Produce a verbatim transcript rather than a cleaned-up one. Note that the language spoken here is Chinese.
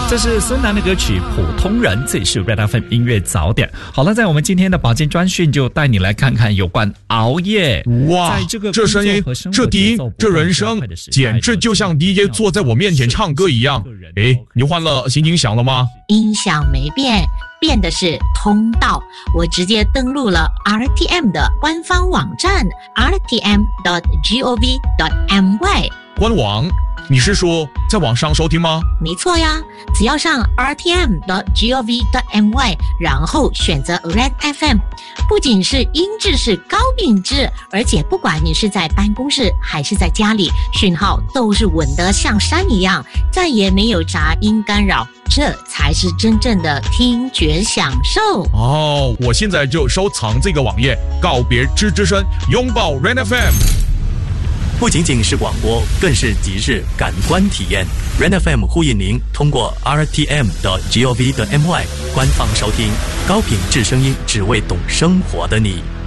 这是孙楠的歌曲《普通人》，这里是 Red F M 音乐早点。好了，在我们今天的保健专讯就带你来看看有关熬夜。 哇，在这个这声音、这低音、这人声，简直就像 D J 坐在我面前唱歌一样。诶，你换了新音响了吗？ 音响没变，变的是通道。我直接登录了 R T M 的官方网站 r t m dot gov dot my。 官网？你是说在网上收听吗？ 没错呀，只要上 r t m dot gov dot my， 然后选择 Red F M， 不仅是音质是高品质，而且不管你是在办公室还是在家里，讯号都是稳得像山一样，再也没有杂音干扰，这才是真正的听觉享受。 哦，我现在就收藏这个网页，告别吱吱声，拥抱 Red F M。 不仅仅是广播，更是即日感官体验。Red F M 呼吁您通过 r t m dot gov dot my 官方收听高品质声音，只为懂生活的你。